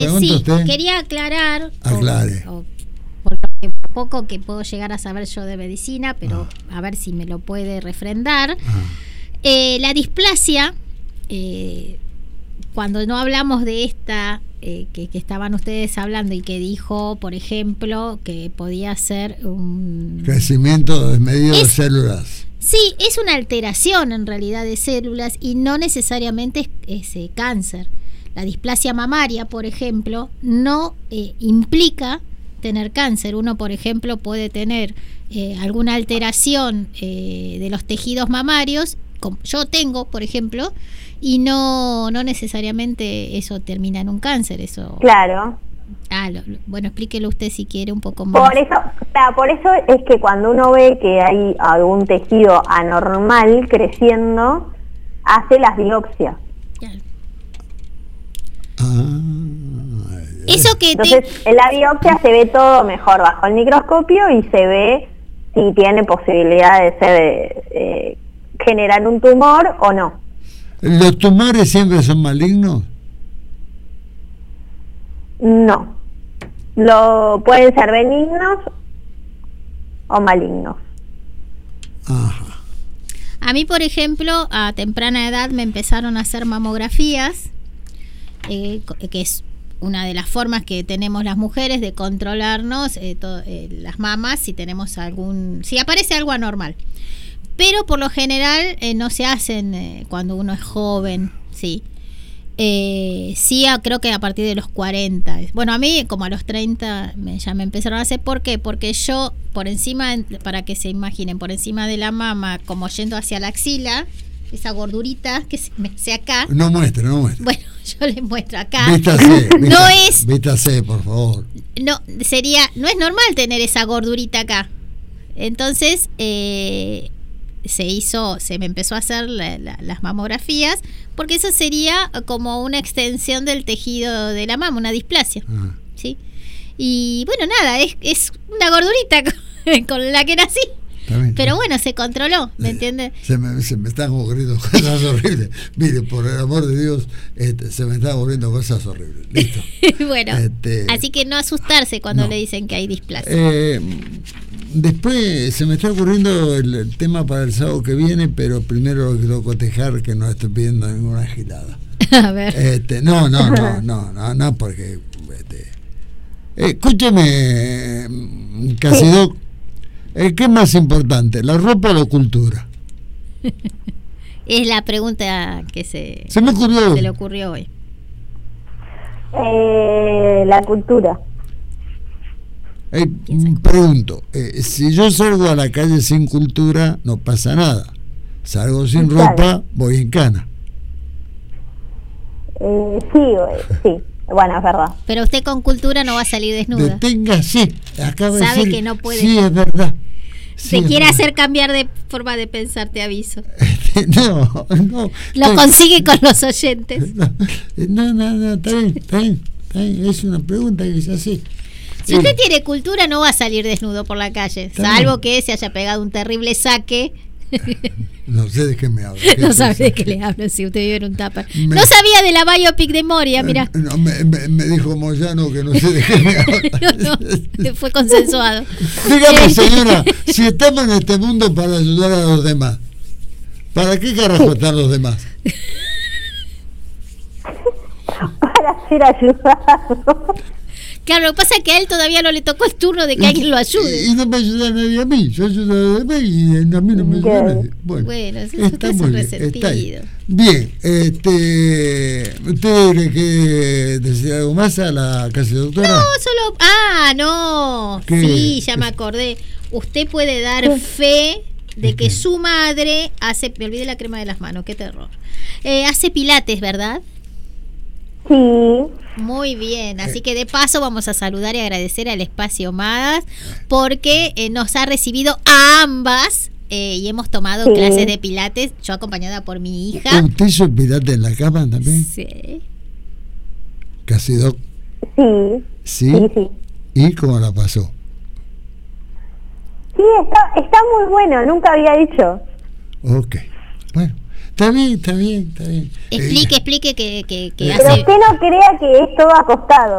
Sí, usted? quería aclarar, Aclare. o por lo que poco que puedo llegar a saber yo de medicina, pero a ver si me lo puede refrendar. La displasia, cuando no hablamos de esta que estaban ustedes hablando y que dijo, por ejemplo, que podía ser un crecimiento desmedido de células. Sí, es una alteración en realidad de células y no necesariamente es cáncer. La displasia mamaria, por ejemplo, no implica tener cáncer. Uno, por ejemplo, puede tener alguna alteración de los tejidos mamarios, como yo tengo, por ejemplo, y no necesariamente eso termina en un cáncer. Eso. Claro. Bueno, explíquelo usted si quiere un poco más. Por eso es que cuando uno ve que hay algún tejido anormal creciendo, hace las biopsias. Claro. Eso que entonces en la biopsia se ve todo mejor bajo el microscopio y se ve si tiene posibilidad de ser generar un tumor o no. ¿Los tumores siempre son malignos? No, pueden ser benignos o malignos. Ajá. A mí, por ejemplo, a temprana edad me empezaron a hacer mamografías, que es una de las formas que tenemos las mujeres de controlarnos las mamas si aparece algo anormal. Pero por lo general no se hacen cuando uno es joven, sí. Sí, creo que a partir de los 40. Bueno, a mí como a los 30 ya me empezaron a hacer. ¿Por qué? Porque yo por encima, para que se imaginen, por encima de la mama, como yendo hacia la axila, esa gordurita que se me hace acá. No muestre. Bueno, yo les muestro acá. Vístase, por favor. No es normal tener esa gordurita acá. Entonces, se me empezó a hacer las mamografías, porque eso sería como una extensión del tejido de la mama, una displasia. ¿Sí? Y bueno, nada, es una gordurita con la que nací. Pero bueno, se controló, ¿me entiendes? Se me están ocurriendo cosas horribles. Mire, por el amor de Dios, se me están ocurriendo cosas horribles. Listo. Bueno, así que no asustarse cuando le dicen que hay displasia. Después se me está ocurriendo el tema para el sábado que viene, pero primero quiero cotejar que no estoy pidiendo ninguna gilada. A ver. No, porque escúcheme, Casidoc, ¿qué es más importante, la ropa o la cultura? Es la pregunta que se le ocurrió hoy. La cultura. Pregunto, si yo salgo a la calle sin cultura, no pasa nada. Salgo sin ropa, voy en cana. Sí. Bueno, es verdad. Pero usted con cultura no va a salir desnuda. Deténgase. Acaba de Sabe decir, que no puede. Sí, es verdad. Se quiere hacer cambiar de forma de pensar, te aviso. No. Lo consigue con los oyentes. No, está bien. Es una pregunta que se hace. Si usted tiene cultura, no va a salir desnudo por la calle, salvo que se haya pegado un terrible saque. No sé de qué me habla. No sabe de qué le hablo si usted vive en un tupper. No sabía de la biopic de Moria, mira. No, me dijo Moyano que no sé de qué me habla. No, fue consensuado. Dígame, señora, si estamos en este mundo para ayudar a los demás, ¿para qué carajo están los demás? Para ser ayudados. Claro, lo que pasa es que a él todavía no le tocó el turno de que alguien lo ayude. Y no me ayuda nadie a mí. Yo ayudo a los demás y a mí no me ayuda nadie. Bueno, eso está muy resentido. Bien, ¿usted quiere decir algo más a la casi doctora? No, solo... no. ¿Qué? Sí, ya me acordé. Usted puede dar fe de que su madre hace... Me olvidé la crema de las manos, qué terror. Hace pilates, ¿verdad? Sí. Muy bien, así que de paso vamos a saludar y agradecer al Espacio Madas porque nos ha recibido a ambas y hemos tomado clases de pilates, yo acompañada por mi hija. ¿Usted hizo pilates en la cama también? Sí. ¿Casidoc? Sí. ¿Y cómo la pasó? Sí, está muy bueno, nunca había dicho. Ok, bueno. Está bien, está bien, está bien. Explique que Pero hace... usted no crea que es todo acostado.